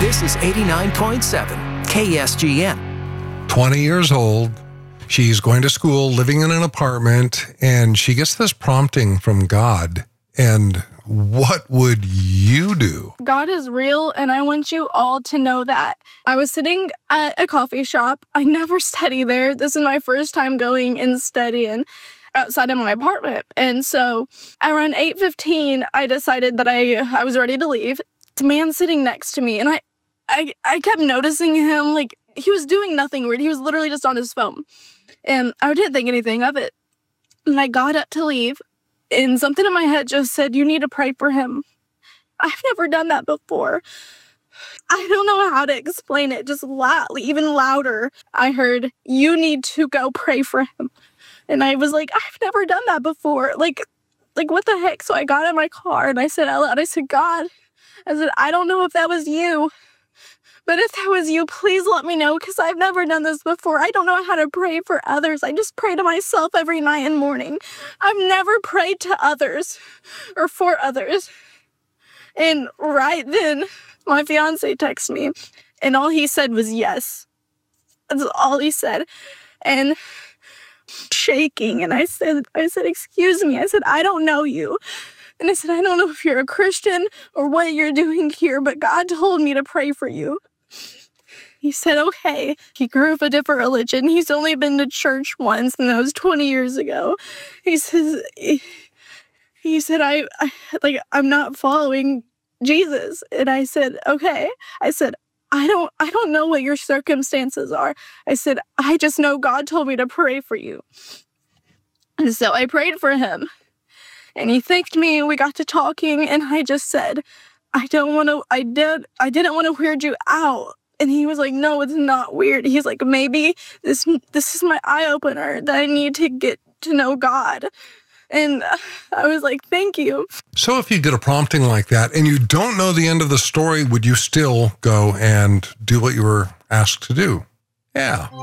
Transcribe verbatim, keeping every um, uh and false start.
This is eighty-nine point seven K S G N. twenty years old. She's going to school, living in an apartment, and she gets this prompting from God. And what would you do? God is real, and I want you all to know that. I was sitting at a coffee shop. I never study there. This is my first time going and studying outside of my apartment. And so around eight fifteen, I decided that I I was ready to leave. The man sitting next to me, and I, I, I kept noticing him, like, he was doing nothing weird. He was literally just on his phone. And I didn't think anything of it. And I got up to leave, and something in my head just said, you need to pray for him. I've never done that before. I don't know how to explain it. Just loudly, even louder, I heard, you need to go pray for him. And I was like, I've never done that before. Like, like what the heck? So I got in my car, and I said out loud, I said, God, I said, I don't know if that was you. But if that was you, please let me know, because I've never done this before. I don't know how to pray for others. I just pray to myself every night and morning. I've never prayed to others or for others. And right then, my fiance texted me, and all he said was yes. That's all he said. And shaking, and I said, I said, excuse me. I said, I don't know you. And I said, I don't know if you're a Christian or what you're doing here, but God told me to pray for you. He said, okay. He grew up a different religion. He's only been to church once, and that was twenty years ago. He says, he, he said, I, I, like, I'm not following Jesus. And I said, okay. I said, I don't, I don't know what your circumstances are. I said, I just know God told me to pray for you. And so I prayed for him. And he thanked me, and we got to talking, and I just said, I don't want to, I did, I didn't want to weird you out. And he was like, no, it's not weird. He's like, maybe this, this is my eye-opener that I need to get to know God. And I was like, thank you. So if you get a prompting like that and you don't know the end of the story, would you still go and do what you were asked to do? Yeah.